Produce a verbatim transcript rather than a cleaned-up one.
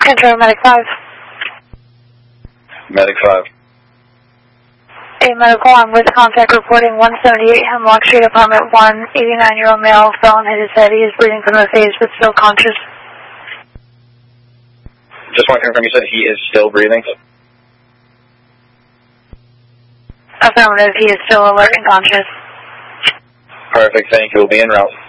Control Medic five. Medic five. A medical arm with contact reporting one seventy-eight Hemlock Street, apartment one, eighty-nine-year-old male, fell and hit his head. He is bleeding from the face but still conscious. Just want to confirm, you said he is still breathing? Affirmative, he is still alert and conscious. Perfect, thank you. We'll be en route.